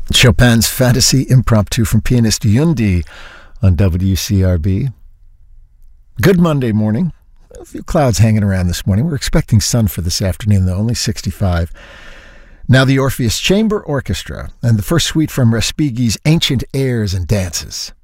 Chopin's Fantasy Impromptu from pianist Yundi on WCRB. Good Monday morning. A few clouds hanging around this morning. We're expecting sun for this afternoon, though, only 65. Now the Orpheus Chamber Orchestra and the first suite from Respighi's Ancient Airs and Dances.